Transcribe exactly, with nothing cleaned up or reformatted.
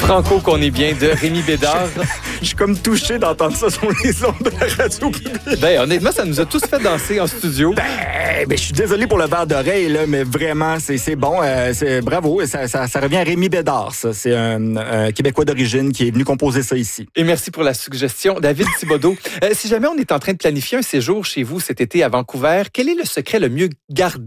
Franco, qu'on est bien, de Rémi Bédard. Je suis comme touché d'entendre ça sur les ondes de la radio publique. Ben, honnêtement, ça nous a tous fait danser en studio. Ben, ben je suis désolé pour le verre d'oreille, là, mais vraiment, c'est, c'est bon. Euh, c'est, bravo. Ça, ça, ça revient à Rémi Bédard, ça. C'est un, un Québécois d'origine qui est venu composer ça ici. Et merci pour la suggestion. David Thibodeau, euh, si jamais on est en train de planifier un séjour chez vous cet été à Vancouver, quel est le secret le mieux gardé